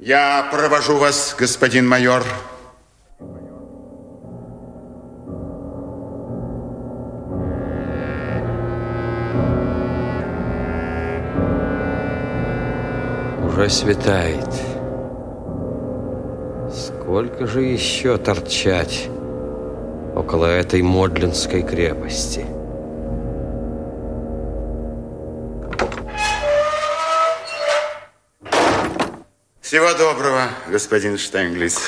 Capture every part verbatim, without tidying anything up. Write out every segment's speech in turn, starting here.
Я провожу вас, господин майор. Уже светает. Сколько же еще торчать около этой Модлинской крепости? Всего доброго, господин Штайнглиц.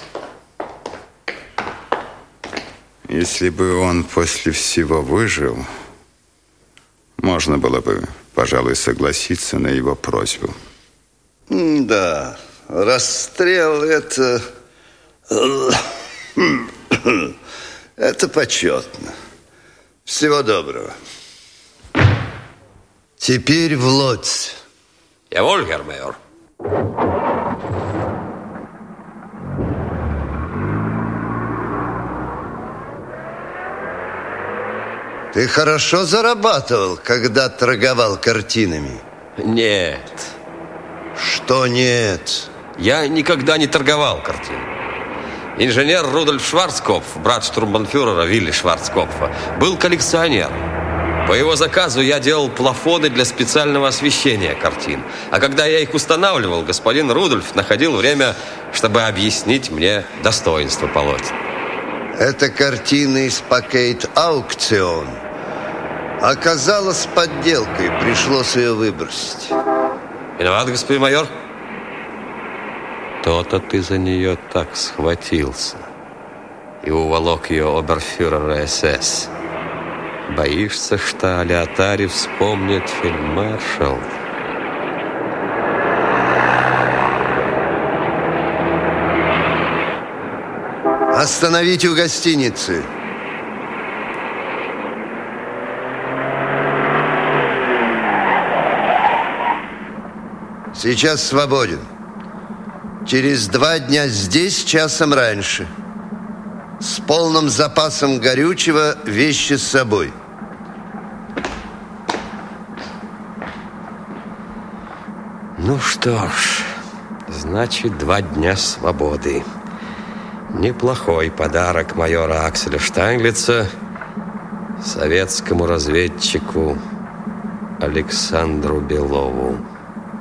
Если бы он после всего выжил, можно было бы, пожалуй, согласиться на его просьбу. Да, расстрел это... Это почетно. Всего доброго. Теперь в Лодзь. Jawohl, Herr Major. Ты хорошо зарабатывал, когда торговал картинами? Нет. Что нет? Я никогда не торговал картинами. Инженер Рудольф Шварцкопф, брат штурмбанфюрера Вилли Шварцкопфа, был коллекционером. По его заказу я делал плафоны для специального освещения картин. А когда я их устанавливал, господин Рудольф находил время, чтобы объяснить мне достоинство полотен. Это картина из пакет аукцион. Оказалась подделкой, пришлось ее выбросить. Виноват, господин майор? То-то ты за нее так схватился и уволок ее оберфюрера СС. Боишься, что о Леотаре вспомнит фельдмаршал? Остановите у гостиницы. Сейчас свободен. Через два дня здесь, часом раньше. С полным запасом горючего, вещи с собой. Ну что ж, значит, два дня свободы. Неплохой подарок майора Акселя Штайнглица советскому разведчику Александру Белову.